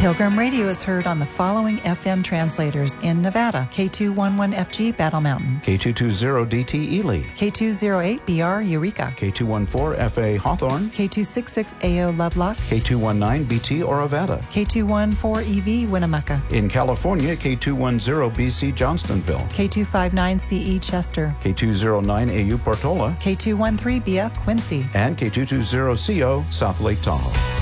Pilgrim Radio is heard on the following FM translators in Nevada: K211FG Battle Mountain, K220DT Ely, K208BR Eureka, K214FA Hawthorne, K266AO Lovelock, K219BT Orovada. K214EV Winnemucca, In California, K210BC Johnstonville, K259CE Chester, K209AU Portola, K213BF Quincy, and K220CO South Lake Tahoe.